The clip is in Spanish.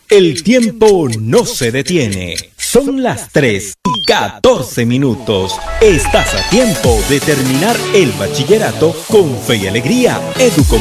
El tiempo no se detiene. Son las 3:14. Estás a tiempo de terminar el bachillerato con fe y alegría.